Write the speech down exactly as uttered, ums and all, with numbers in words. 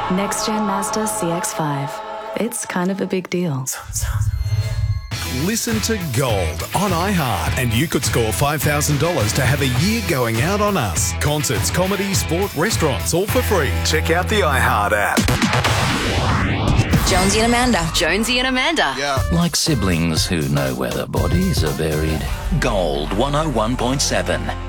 Next Gen Mazda C X five. It's kind of a big deal. Listen to Gold on iHeart and you could score five thousand dollars to have a year going out on us. Concerts, comedy, sport, restaurants, all for free. Check out the iHeart app. Jonesy and Amanda. Jonesy and Amanda. Yeah. Like siblings who know where their bodies are buried. Gold one oh one point seven.